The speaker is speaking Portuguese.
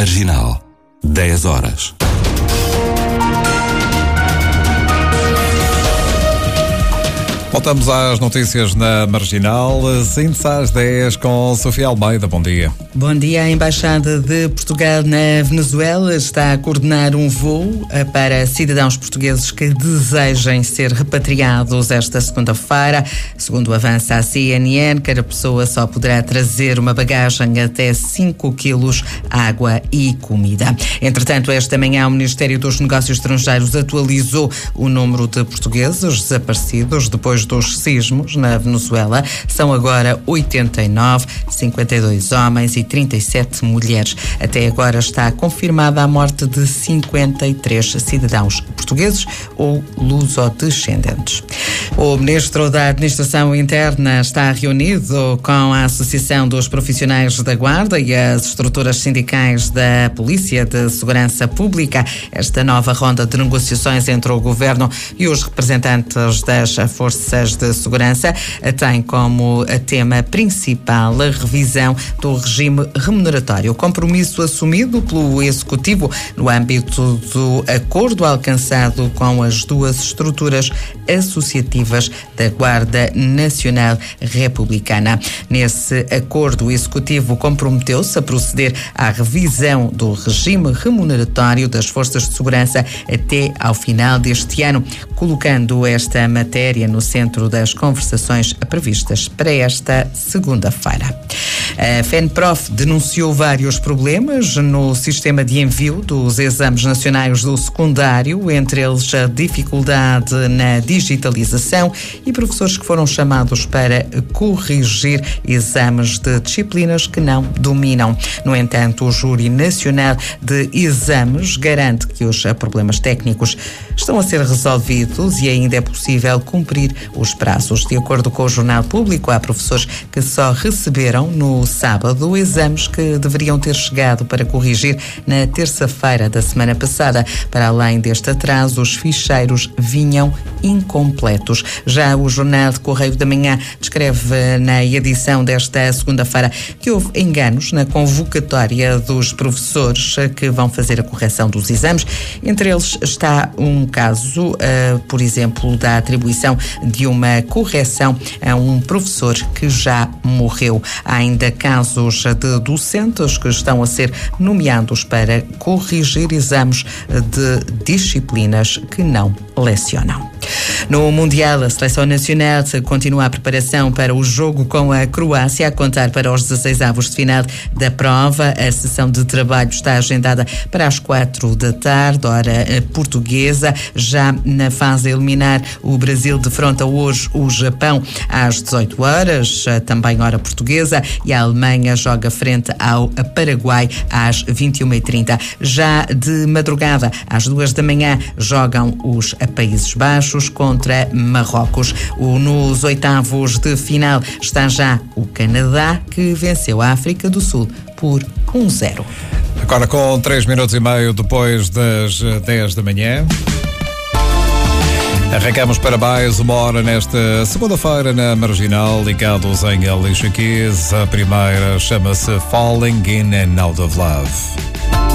Marginal, 10 horas. Voltamos às notícias na Marginal, síntese às 10 com Sofia Almeida. Bom dia. Bom dia. A Embaixada de Portugal na Venezuela está a coordenar um voo para cidadãos portugueses que desejem ser repatriados esta segunda-feira. Segundo avança a CNN, cada pessoa só poderá trazer uma bagagem até 5 quilos, água e comida. Entretanto, esta manhã o Ministério dos Negócios Estrangeiros atualizou o número de portugueses desaparecidos depois dos sismos na Venezuela. São agora 89, 52 homens e 37 mulheres. Até agora está confirmada a morte de 53 cidadãos portugueses ou lusodescendentes. O Ministro da Administração Interna está reunido com a Associação dos Profissionais da Guarda e as estruturas sindicais da Polícia de Segurança Pública. Esta nova ronda de negociações entre o Governo e os representantes das forças de segurança tem como tema principal a revisão do regime remuneratório. O compromisso assumido pelo Executivo no âmbito do acordo alcançado com as duas estruturas associativas da Guarda Nacional Republicana. Nesse acordo, o Executivo comprometeu-se a proceder à revisão do regime remuneratório das forças de segurança até ao final deste ano, colocando esta matéria no centro das conversações previstas para esta segunda-feira. A FENPROF denunciou vários problemas no sistema de envio dos exames nacionais do secundário, entre eles a dificuldade na digitalização e professores que foram chamados para corrigir exames de disciplinas que não dominam. No entanto, o Júri Nacional de Exames garante que os problemas técnicos estão a ser resolvidos e ainda é possível cumprir os prazos. De acordo com o Jornal Público, há professores que só receberam no sábado exames que deveriam ter chegado para corrigir na terça-feira da semana passada. Para além deste atraso, os ficheiros vinham incompletos. Já o Jornal de Correio da Manhã descreve na edição desta segunda-feira que houve enganos na convocatória dos professores que vão fazer a correção dos exames. Entre eles está um caso, por exemplo, da atribuição de uma correção a um professor que já morreu. Há ainda casos de docentes que estão a ser nomeados para corrigir exames de disciplinas que não lecionam. No Mundial, a Seleção Nacional continua a preparação para o jogo com a Croácia, a contar para os 16avos de final da prova. A sessão de trabalho está agendada para as 4 da tarde, hora portuguesa. Já na fase eliminar, o Brasil defronta hoje o Japão às 18 horas, também hora portuguesa, e a Alemanha joga frente ao Paraguai às 21h30. Já de madrugada, às 2 da manhã, jogam os Países Baixos contra Marrocos. Nos oitavos de final está já o Canadá, que venceu a África do Sul por 1-0. Agora com 3 minutos e meio depois das 10 da manhã. Arrancamos para mais uma hora nesta segunda-feira na Marginal, ligados em Alicia Keys. A primeira chama-se Falling in and Out of Love.